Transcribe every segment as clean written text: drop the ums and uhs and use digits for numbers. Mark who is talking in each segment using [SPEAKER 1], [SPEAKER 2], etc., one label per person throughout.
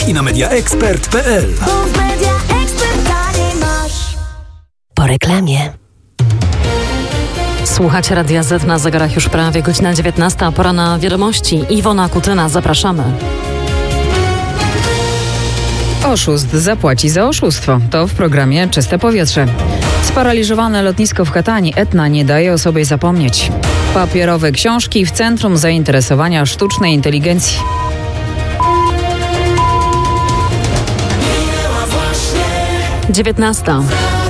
[SPEAKER 1] sklepach i na mediaexpert.pl.
[SPEAKER 2] Po reklamie. Słuchacie Radia Z, na zegarach już prawie godzina 19, a pora na wiadomości. Iwona Kutyna, zapraszamy.
[SPEAKER 3] Oszust zapłaci za oszustwo. To w programie Czyste Powietrze. Sparaliżowane lotnisko w Katani Etna nie daje o sobie zapomnieć. Papierowe książki w centrum zainteresowania sztucznej inteligencji.
[SPEAKER 2] Dziewiętnasta.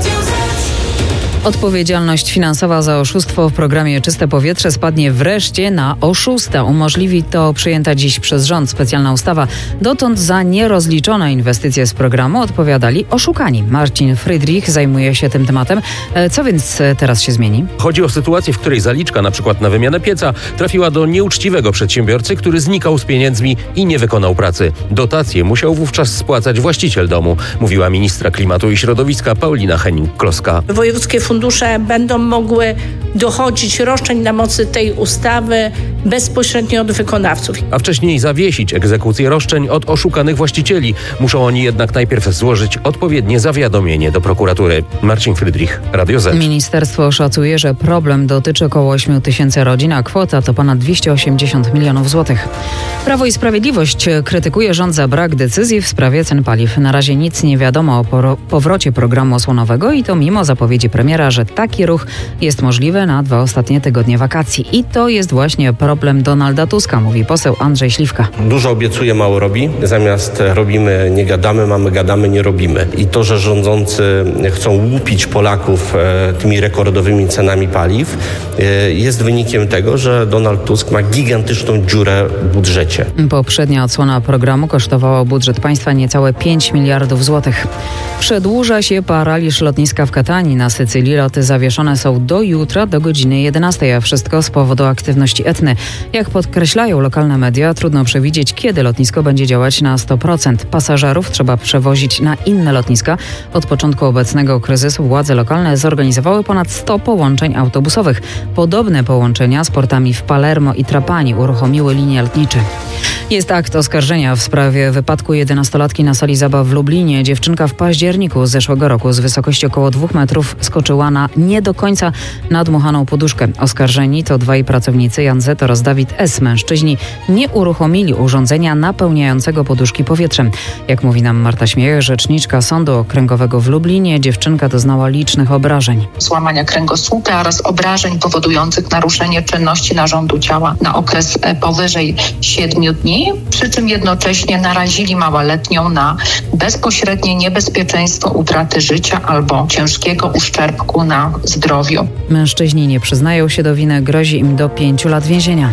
[SPEAKER 3] Odpowiedzialność finansowa za oszustwo w programie Czyste Powietrze spadnie wreszcie na oszusta. Umożliwi to przyjęta dziś przez rząd specjalna ustawa. Dotąd za nierozliczone inwestycje z programu odpowiadali oszukani. Marcin Friedrich zajmuje się tym tematem. Co więc teraz się zmieni?
[SPEAKER 4] Chodzi o sytuację, w której zaliczka, np. na wymianę pieca, trafiła do nieuczciwego przedsiębiorcy, który znikał z pieniędzmi i nie wykonał pracy. Dotacje musiał wówczas spłacać właściciel domu, mówiła ministra klimatu i środowiska Paulina Hennig-Kloska.
[SPEAKER 5] Wojewódzkie fundusze będą mogły dochodzić roszczeń na mocy tej ustawy bezpośrednio od wykonawców.
[SPEAKER 4] A wcześniej zawiesić egzekucję roszczeń od oszukanych właścicieli. Muszą oni jednak najpierw złożyć odpowiednie zawiadomienie do prokuratury. Marcin Friedrich, Radio Z.
[SPEAKER 3] Ministerstwo szacuje, że problem dotyczy około 8 tysięcy rodzin, a kwota to ponad 280 milionów złotych. Prawo i Sprawiedliwość krytykuje rząd za brak decyzji w sprawie cen paliw. Na razie nic nie wiadomo o powrocie programu osłonowego i to mimo zapowiedzi premiera, że taki ruch jest możliwy na 2 ostatnie tygodnie wakacji. I to jest właśnie problem Donalda Tuska, mówi poseł Andrzej Śliwka.
[SPEAKER 6] Dużo obiecuje, mało robi. Zamiast robimy, nie gadamy, mamy, gadamy, nie robimy. I to, że rządzący chcą łupić Polaków tymi rekordowymi cenami paliw, jest wynikiem tego, że Donald Tusk ma gigantyczną dziurę w budżecie.
[SPEAKER 3] Poprzednia odsłona programu kosztowała budżet państwa niecałe 5 miliardów złotych. Przedłuża się paraliż lotniska w Katani na Sycylii. Loty zawieszone są do jutra, do godziny 11, a wszystko z powodu aktywności Etny. Jak podkreślają lokalne media, trudno przewidzieć, kiedy lotnisko będzie działać na 100%. Pasażerów trzeba przewozić na inne lotniska. Od początku obecnego kryzysu władze lokalne zorganizowały ponad 100 połączeń autobusowych. Podobne połączenia z portami w Palermo i Trapani uruchomiły linie lotnicze. Jest akt oskarżenia w sprawie wypadku 11-latki na sali zabaw w Lublinie. Dziewczynka w październiku zeszłego roku z wysokości około 2 metrów skoczyła na nie do końca nadmuchaną poduszkę. Oskarżeni to 2 pracownicy, Jan Z. oraz Dawid S. Mężczyźni nie uruchomili urządzenia napełniającego poduszki powietrzem. Jak mówi nam Marta Śmiech, rzeczniczka Sądu Okręgowego w Lublinie, dziewczynka doznała licznych obrażeń.
[SPEAKER 7] Złamania kręgosłupa oraz obrażeń powodujących naruszenie czynności narządu ciała na okres powyżej 7 dni, przy czym jednocześnie narazili małoletnią na bezpośrednie niebezpieczeństwo utraty życia albo ciężkiego uszczerbku na zdrowiu.
[SPEAKER 3] Mężczyźni nie przyznają się do winy, grozi im do 5 lat więzienia.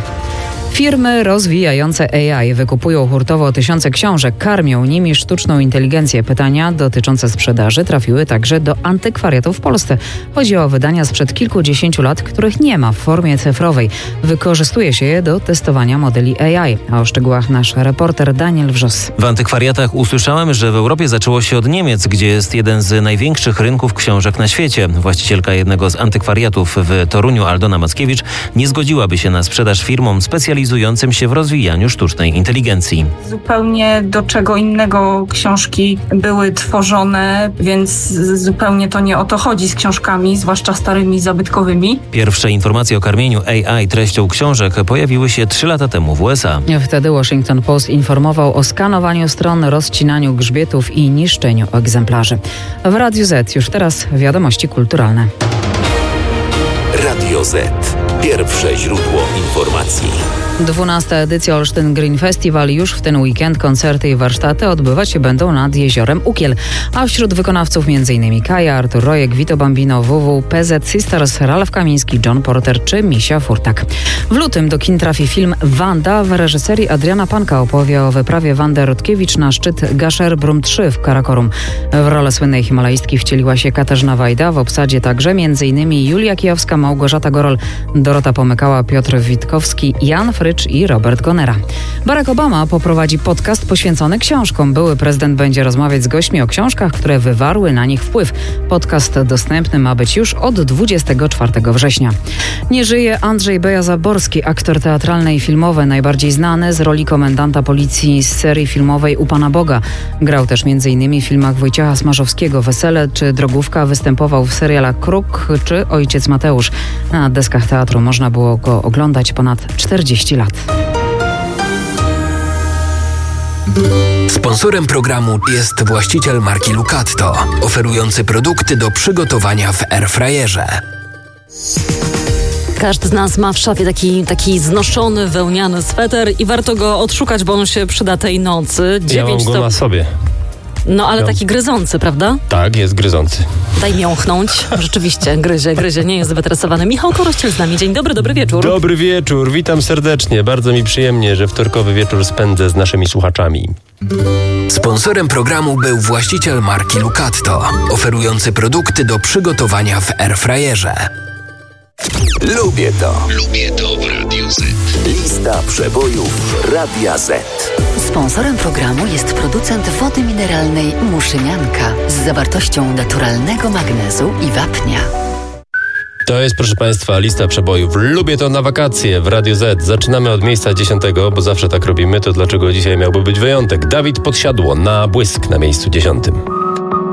[SPEAKER 3] Firmy rozwijające AI wykupują hurtowo tysiące książek, karmią nimi sztuczną inteligencję. Pytania dotyczące sprzedaży trafiły także do antykwariatów w Polsce. Chodzi o wydania sprzed kilkudziesięciu lat, których nie ma w formie cyfrowej. Wykorzystuje się je do testowania modeli AI. A o szczegółach nasz reporter Daniel Wrzos.
[SPEAKER 8] W antykwariatach usłyszałem, że w Europie zaczęło się od Niemiec, gdzie jest jeden z największych rynków książek na świecie. Właścicielka jednego z antykwariatów w Toruniu, Aldona Mackiewicz, nie zgodziłaby się na sprzedaż firmom specjalizującym się w rozwijaniu sztucznej inteligencji.
[SPEAKER 9] Zupełnie do czego innego książki były tworzone, więc zupełnie to nie o to chodzi z książkami, zwłaszcza starymi, zabytkowymi.
[SPEAKER 8] Pierwsze informacje o karmieniu AI treścią książek pojawiły się 3 lata temu w USA.
[SPEAKER 3] Wtedy Washington Post informował o skanowaniu stron, rozcinaniu grzbietów i niszczeniu egzemplarzy. W Radiu Z już teraz wiadomości kulturalne.
[SPEAKER 1] Radio Z. Pierwsze źródło informacji.
[SPEAKER 3] 12. edycja Olsztyn Green Festival. Już w ten weekend koncerty i warsztaty odbywać się będą nad jeziorem Ukiel. A wśród wykonawców m.in. Kaja, Artur Rojek, Vito Bambino, WW, PZ Sisters, Ralf Kamiński, John Porter czy Misia Furtak. W lutym do kin trafi film Wanda w reżyserii Adriana Panka. Opowie o wyprawie Wandy Rutkiewicz na szczyt Gasher Brum 3 w Karakorum. W rolę słynnej himalaistki wcieliła się Katarzyna Wajda. W obsadzie także m.in. Julia Kijowska, Małgorzata Gorol, Dorota Pomykała, Piotr Witkowski, Jan Fry Rycz i Robert Gonera. Barack Obama poprowadzi podcast poświęcony książkom. Były prezydent będzie rozmawiać z gośćmi o książkach, które wywarły na nich wpływ. Podcast dostępny ma być już od 24 września. Nie żyje Andrzej Beja-Zaborski, aktor teatralny i filmowy, najbardziej znany z roli komendanta policji z serii filmowej U Pana Boga. Grał też m.in. w filmach Wojciecha Smarzowskiego Wesele czy Drogówka, występował w serialach Kruk czy Ojciec Mateusz. Na deskach teatru można było go oglądać ponad 40 lat.
[SPEAKER 1] Sponsorem programu jest właściciel marki Lucatto, oferujący produkty do przygotowania w airfryerze.
[SPEAKER 2] Każdy z nas ma w szafie taki znoszony, wełniany sweter i warto go odszukać, bo on się przyda tej nocy.
[SPEAKER 4] Ja mam go na sobie.
[SPEAKER 2] No ale taki gryzący, prawda?
[SPEAKER 4] Tak, jest gryzący.
[SPEAKER 2] Daj mi jąchnąć. Rzeczywiście, gryzie, nie jest wytresowany. Michał Korościel z nami. Dzień dobry, dobry wieczór.
[SPEAKER 4] Dobry wieczór, witam serdecznie. Bardzo mi przyjemnie, że wtorkowy wieczór spędzę z naszymi słuchaczami.
[SPEAKER 1] Sponsorem programu był właściciel marki Lucatto, oferujący produkty do przygotowania w airfryerze. Lubię to w Radiu Z. Lista przebojów Radia Z.
[SPEAKER 10] Sponsorem programu jest producent wody mineralnej Muszynianka z zawartością naturalnego magnezu i wapnia.
[SPEAKER 4] To jest, proszę Państwa, lista przebojów. Lubię to na wakacje w Radiu Z. Zaczynamy od miejsca 10, bo zawsze tak robimy. To dlaczego dzisiaj miałby być wyjątek? Dawid Podsiadło na Błysk na miejscu 10.